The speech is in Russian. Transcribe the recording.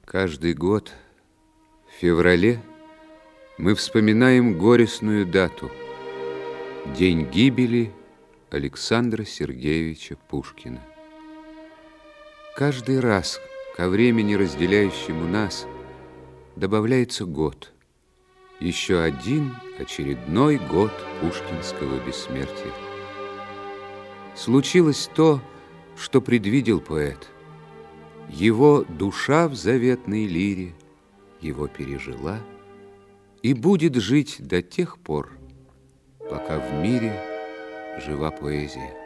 Каждый год в феврале мы вспоминаем горестную дату – день гибели Александра Сергеевича Пушкина. Каждый раз ко времени, разделяющему нас, добавляется год. Еще один очередной год пушкинского бессмертия. Случилось то, что предвидел поэт. Его душа в заветной лире его пережила и будет жить до тех пор, пока в мире жива поэзия.